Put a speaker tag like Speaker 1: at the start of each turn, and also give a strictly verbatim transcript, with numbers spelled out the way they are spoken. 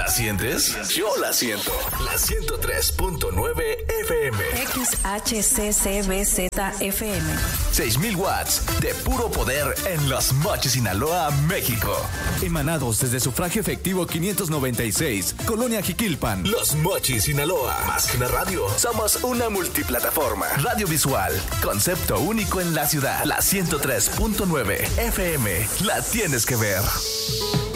Speaker 1: ¿La sientes? Yo la siento. La ciento tres punto nueve F M.
Speaker 2: X H C C B Z F M.
Speaker 1: seis mil watts de puro poder en Los Mochis, Sinaloa, México.
Speaker 3: Emanados desde sufragio efectivo quinientos noventa y seis, Colonia Jiquilpan.
Speaker 1: Los Mochis, Sinaloa. Más que una radio, somos una multiplataforma. Radio visual, concepto único en la ciudad. La ciento tres punto nueve F M. La tienes que ver.